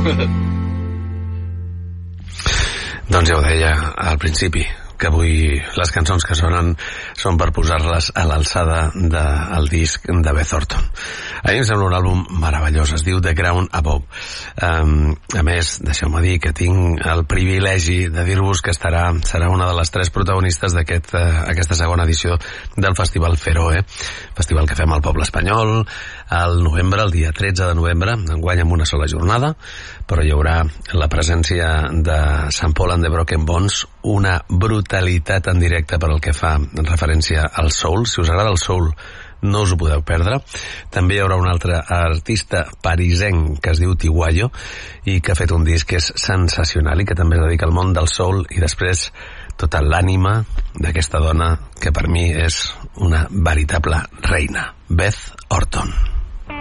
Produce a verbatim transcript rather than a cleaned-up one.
Doncs ja ho deia al principi, que avui les cançons que sonen són per posar-les a l'alçada del disc de Beth Orton. A mi em sembla un àlbum meravellós, es diu The Ground Above. Um, a més, deixeu-me dir que tinc el privilegi de dir-vos que estarà, serà una de les tres protagonistes d'aquesta aquest, uh, segona edició del Festival Feroe, festival que fem al poble espanyol al novembre, el dia tretze de novembre, enguany amb una sola jornada, però hi haurà la presència de Sant Paul and the Broken Bones, una brutalitat en directe per al que fa referència al soul. Si us agrada el soul, no us ho podeu perdre. També hi haurà un altre artista parisenc que es diu Tiguayo i que ha fet un disc que és sensacional i que també es dedica al món del soul, i després tota l'ànima d'aquesta dona que per mi és una veritable reina, Beth Orton.